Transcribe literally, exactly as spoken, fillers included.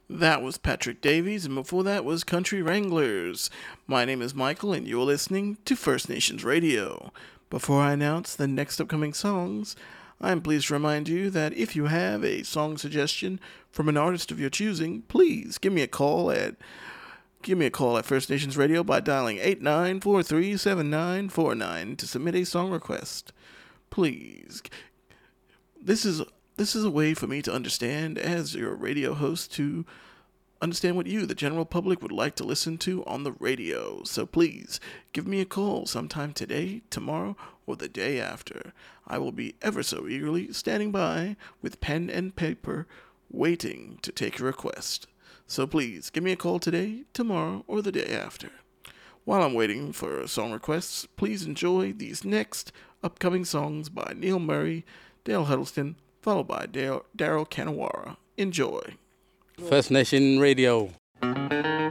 That was Patrick Davies, and before that was Country Wranglers. My name is Michael, and you're listening to First Nations Radio. Before I announce the next upcoming songs, I'm pleased to remind you that if you have a song suggestion from an artist of your choosing, please give me a call at give me a call at First Nations Radio by dialing eight nine four three seven nine four nine to submit a song request. Please, this is this is a way for me to understand as your radio host to understand what you, the general public, would like to listen to on the radio. So please, give me a call sometime today, tomorrow, or the day after. I will be ever so eagerly standing by with pen and paper, waiting to take your request. So please, give me a call today, tomorrow, or the day after. While I'm waiting for song requests, please enjoy these next upcoming songs by Neil Murray, Dale Huddleston, followed by Daryl Kanawara. Enjoy. First Nation Radio.